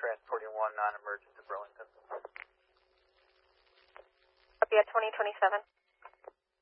transporting one non-emergent to Burlington. Copy at 2027.